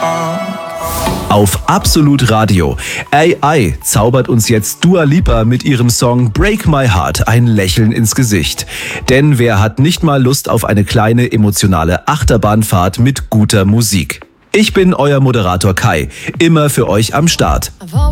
Auf Absolut Radio. AI zaubert uns jetzt Dua Lipa mit ihrem Song Break My Heart ein Lächeln ins Gesicht. Denn wer hat nicht mal Lust auf eine kleine emotionale Achterbahnfahrt mit guter Musik? Ich bin euer Moderator Kai, immer für euch am Start.